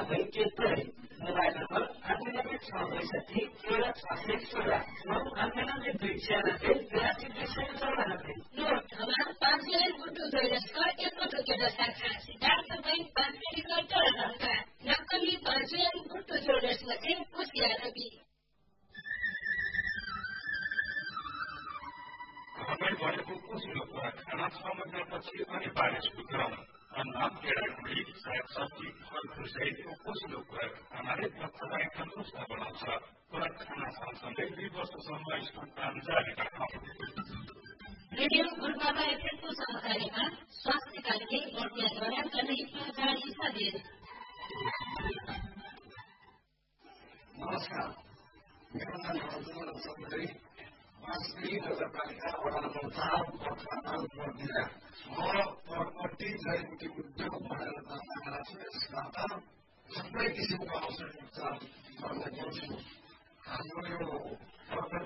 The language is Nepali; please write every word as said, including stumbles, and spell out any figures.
भई टेक्दै मोबाइल नम्बर अन्ठानब्बे छ बैसठी तेह्र छ सय सोह्र अन्ठानब्बे दुई छ्यानब्बे बिरासी दुई सय चौरानब्बे। हमार पाँच सय गुड्डू जोइलसको एकमात्र केटा शाखा सिद्धार्थ बैंक पाँच मेडिकल टोलका नक्कली पाँच सय गुड्डू जोइलसले कुसिया रवि तपाईँ भनेको कुसिलो कुरा खाना छ महिनापछि अनिवार्य सुक्रम अन्न केडाकुडी सागसब्जी फलफुल सहितको कुसिलो कुरा खानाले बच्चालाई तन्दुरुस्त बनाउँछ। खुराक खाना सँगसँगै दुई वर्षसम्म स्तनपान जारी राखौँ। रेडियो गुरुबाबा एफएमको सहकार्यमा स्वास्थ्य कार्यक्रम बर्दियाद्वारा जनहित जारी सन्देश। नमस्कार, मेरो नाम हजुर चौधरी वास्ती नगरपालिका वडा नम्बर चार बर्खान बर्दिया। म परपट्टि जडीबुटी उद्योग भनेर दर्ता राख्छु। यसबाट थुप्रै किसिमको औषधि उपचार गर्ने गर्छु। हाम्रो यो